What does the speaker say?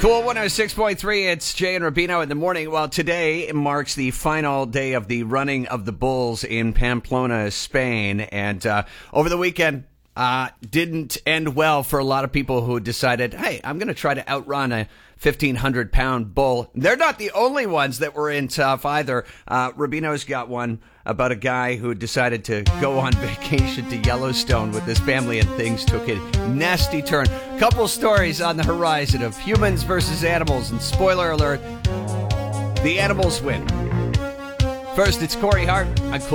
Cool 106.3, it's Jay and Rubino in the morning. Well, today marks the final day of the running of the bulls in Pamplona, Spain. And over the weekend, didn't end well for a lot of people who decided, hey, I'm going to try to outrun a 1,500-pound bull. They're not the only ones that were in tough either. Rubino's got one about a guy who decided to go on vacation to Yellowstone with his family, and things took a nasty turn. Couple stories on the horizon of humans versus animals, and spoiler alert, the animals win. First, it's Corey Hart on Cool